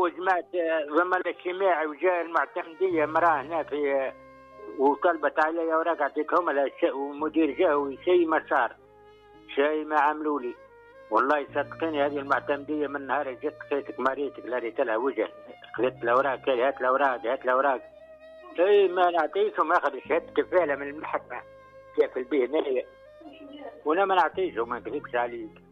وجمعت ضمن الشماعي وجاء المعتمدية مراه هنا في وطلبت علي اوراق اعطيتهم لها ومدير جاء وشيء ما صار، شيء ما عملوا لي. والله صدقيني هذه المعتمدية من نهار جت خيتك مريتك لاريت لها وجه، خذت الاوراق هات الاوراق هات الاوراق. اي ما نعطيكم اخذ شهادة كفالة من المحكمة كيف البيه وانا ما نعطيكم ما نكذبش عليك.